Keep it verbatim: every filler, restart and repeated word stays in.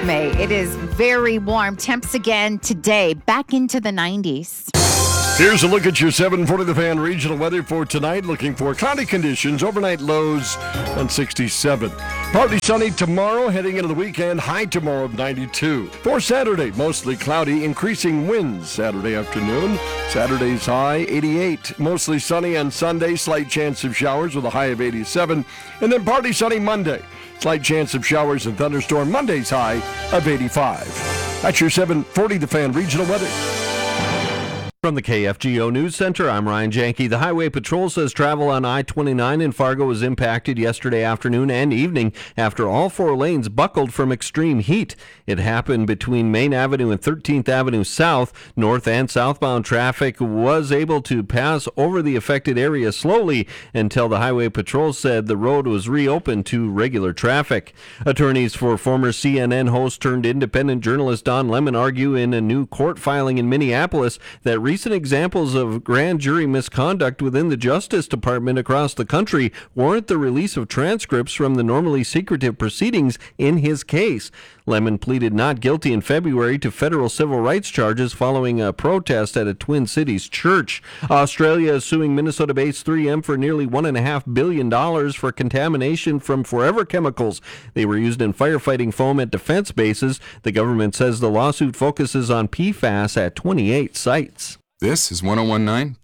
May. It is very warm. Temps again today, back into the nineties. Here's a look at your seven forty The Fan regional weather for tonight. Looking for cloudy conditions, overnight lows on sixty-seven. Partly sunny tomorrow, heading into the weekend, high tomorrow of ninety-two. For Saturday, mostly cloudy, increasing winds Saturday afternoon. Saturday's high, eighty-eight. Mostly sunny on Sunday, slight chance of showers with a high of eighty-seven. And then partly sunny Monday. Slight chance of showers and thunderstorm. Monday's high of eighty-five. That's your seven forty The Fan regional weather. From the K F G O News Center, I'm Ryan Janke. The Highway Patrol says travel on I twenty-nine in Fargo was impacted yesterday afternoon and evening after all four lanes buckled from extreme heat. It happened between Main Avenue and thirteenth Avenue South. North and southbound traffic was able to pass over the affected area slowly until the Highway Patrol said the road was reopened to regular traffic. Attorneys for former C N N host turned independent journalist Don Lemon argue in a new court filing in Minneapolis that recent examples of grand jury misconduct within the Justice Department across the country warrant the release of transcripts from the normally secretive proceedings in his case. Lemon pleaded not guilty in February to federal civil rights charges following a protest at a Twin Cities church. Australia is suing Minnesota-based three M for nearly one point five billion dollars for contamination from forever chemicals. They were used in firefighting foam at defense bases. The government says the lawsuit focuses on P FAS at twenty-eight sites. This is one oh one point nine